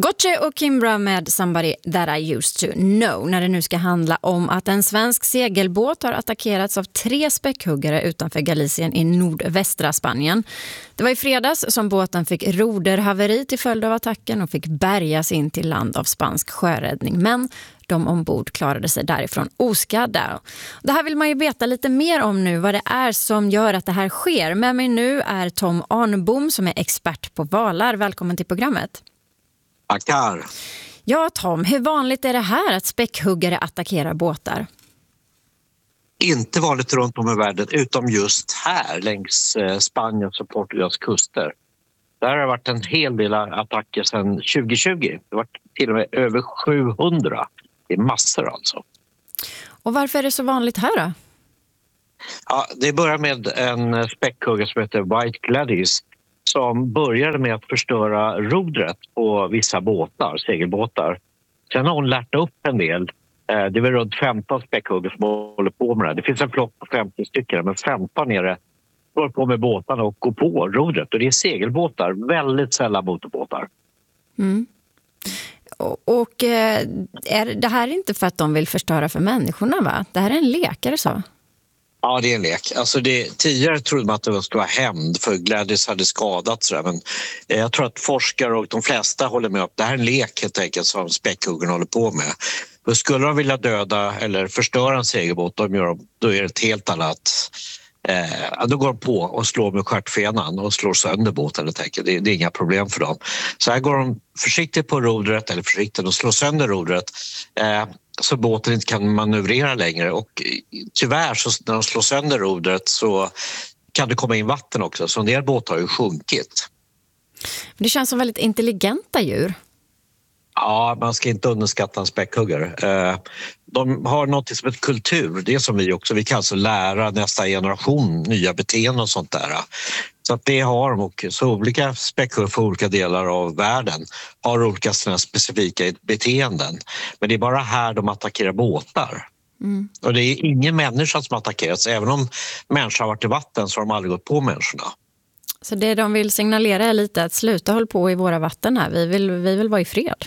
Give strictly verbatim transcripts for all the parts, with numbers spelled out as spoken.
Doce och Kimbra med Somebody That I Used To Know, när det nu ska handla om att en svensk segelbåt har attackerats av tre späckhuggare utanför Galicien i nordvästra Spanien. Det var i fredags som båten fick roderhaveri till följd av attacken och fick bärgas in till land av spansk sjöräddning, men de ombord klarade sig därifrån oskadda. Det här vill man ju veta lite mer om nu, vad det är som gör att det här sker. Med mig nu är Tom Arnbom som är expert på valar. Välkommen till programmet. Tackar. Ja, Tom, hur vanligt är det här att späckhuggare attackerar båtar? Inte vanligt runt om i världen, utom just här längs Spaniens och Portugals kuster. Där har det varit en hel del attacker sedan tjugo tjugo. Det har varit till och med över sjuhundra. Det är massor alltså. Och varför är det så vanligt här då? Ja, det börjar med en späckhuggare som heter White Gladys som började med att förstöra rodret på vissa båtar, segelbåtar. Sen har hon lärt upp en del. Det är väl runt femton späckhuggare som håller på med det. Det finns en flock på femtio stycken, men femton är det går på med båtarna och går på rodret. Och det är segelbåtar, väldigt sällan motorbåtar. Mm. Och, och är det här inte för att de vill förstöra för människorna, va? Det här är en lek, är det så? Ja, det är en lek. Alltså det, tidigare trodde man att det skulle vara hämnd för Gladys hade skadats. Men jag tror att forskare och de flesta håller med upp. Det här är en lek helt enkelt som späckhuggarna håller på med. För skulle de vilja döda eller förstöra en segelbåt, de gör, då är det ett helt annat. Eh, då går de på och slår med stjärtfenan och slår sönder båten helt enkelt. Det, det är inga problem för dem. Så här går de försiktigt på rodret, eller försiktigt och slår sönder rodret. Eh, så båten inte kan manövrera längre, och tyvärr så när de slår sönder rodret så kan det komma in vatten också, så en del båtar har ju sjunkit. Det känns som väldigt intelligenta djur. Ja, man ska inte underskatta en späckhuggare. De har något som ett kultur, det är som vi också. Vi kan alltså lära nästa generation nya beteenden och sånt där. Så att det har de, och så olika späckhuggare för olika delar av världen har olika såna specifika beteenden. Men det är bara här de attackerar båtar. Mm. Och det är ingen människa som attackerats. Även om människor har varit i vatten så har de aldrig gått på människorna. Så det de vill signalera är lite att sluta hålla på i våra vatten här. Vi vill, vi vill vara i fred.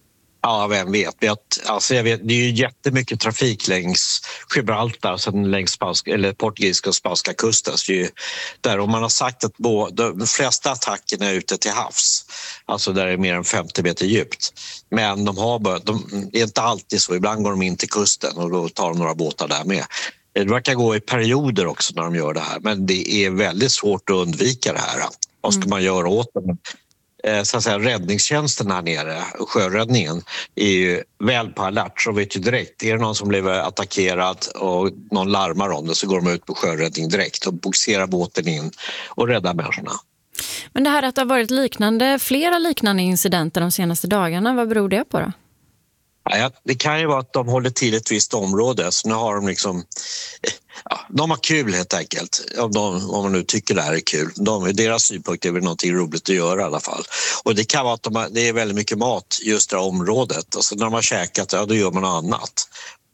Ja, vem vet. Alltså jag vet. Det är ju jättemycket trafik längs Gibraltar, sen längs spanska, eller portugisiska och spanska kusten. Så det är där, och man har sagt att de flesta attackerna är ute till havs. Alltså där är mer än femtio meter djupt. Men de har börjat, de, det är inte alltid så. Ibland går de in till kusten och då tar de några båtar där med. Det verkar gå i perioder också när de gör det här. Men det är väldigt svårt att undvika det här. Vad ska man göra åt det? Så att säga, räddningstjänsten här nere, sjöräddningen, är ju väl på alert, så vet ju direkt. Är det någon som blev attackerad och någon larmar om det, så går de ut på sjöräddning direkt och boxerar båten in och räddar människorna. Men det här att det har varit liknande, flera liknande incidenter de senaste dagarna, vad beror det på då? Ja, det kan ju vara att de håller till ett visst område, så nu har de liksom, ja, de har kul helt enkelt, om, de, om man nu tycker det här är kul. De, deras synpunkt är väl någonting roligt att göra i alla fall. Och det kan vara att de har, det är väldigt mycket mat just det här området, och så när de har käkat, ja, då gör man något annat.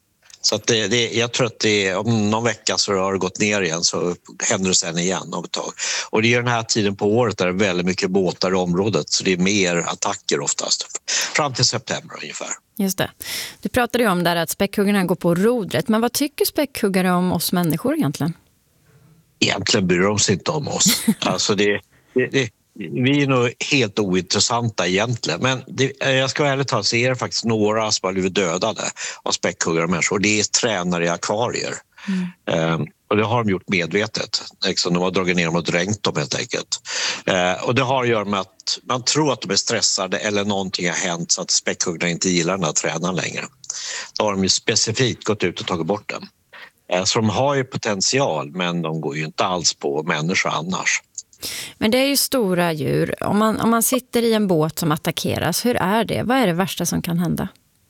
Så att det, det, jag tror att det, om någon vecka så har det gått ner igen, så händer det sen igen om ett tag. Och det är den här tiden på året där det är väldigt mycket båtar i området, så det är mer attacker oftast. Fram till september ungefär. Just det. Du pratade ju om där att späckhuggarna går på rodret. Men vad tycker späckhuggare om oss människor egentligen? Egentligen bryr de sig inte om oss. Alltså det, det, det, vi är nog helt ointressanta egentligen. Men det, jag ska ärligt talat så är det faktiskt några som har blivit dödade av späckhuggare och människor. Och det är tränare i akvarier. Mm. Um, och det har de gjort medvetet. Liksom, de har dragit ner dem och dränkt dem helt enkelt. Uh, och det har att göra med att man tror att de är stressade eller någonting har hänt så att späckhuggarna inte gillar den här tränaren längre. Då har de ju specifikt gått ut och tagit bort den. Uh, så de har ju potential, men de går ju inte alls på människor annars. Men det är ju stora djur. Om man, om man sitter i en båt som attackeras, hur är det? Vad är det värsta som kan hända?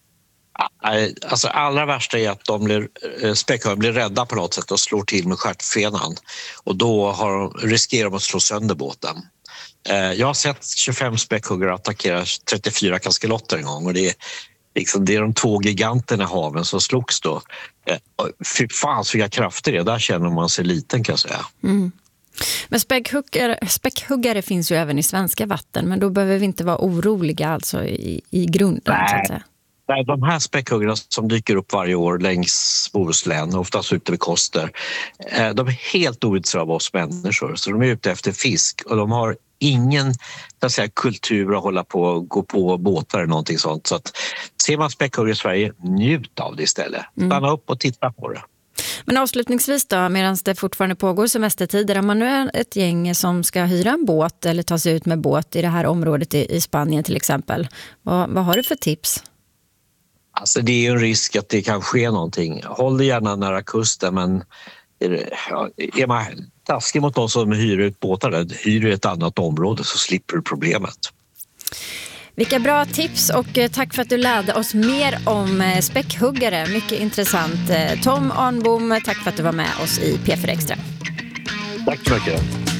Alltså allra värsta är att de blir, späckhuggarna blir rädda på något sätt och slår till med stjärtfenan. Och då har de, riskerar de att slå sönder båten. Jag har sett tjugofem späckhuggare attackera trettiofyra kaskelotter en gång. Och det är, liksom, det är de två giganterna i haven som slogs då. Fy fan så vilka krafter det är. Där känner man sig liten, kan jag säga. Mm. Men späckhuggare, späckhuggare finns ju även i svenska vatten, men då behöver vi inte vara oroliga alltså i, i grunden. Nej. Så att säga. Nej, de här späckhuggarna som dyker upp varje år längs Bohuslän, oftast ute vid Koster, de är helt ointresserade av oss människor. Så de är ute efter fisk och de har ingen så att säga, kultur att hålla på och gå på båtar eller någonting sånt. Så att ser man späckhuggare i Sverige, njut av det istället. Stanna mm. upp och titta på det. Men avslutningsvis då, medan det fortfarande pågår semestertider, om man nu är ett gäng som ska hyra en båt eller ta sig ut med båt i det här området i, i Spanien till exempel, vad, vad har du för tips? Alltså det är ju en risk att det kan ske någonting. Håll dig gärna nära kusten, men är man taskig mot de som hyr ut båtar, hyr ett annat område så slipper du problemet. Vilka bra tips och tack för att du lärde oss mer om späckhuggare. Mycket intressant. Tom Arnbom, tack för att du var med oss i P fyra Extra. Tack så mycket.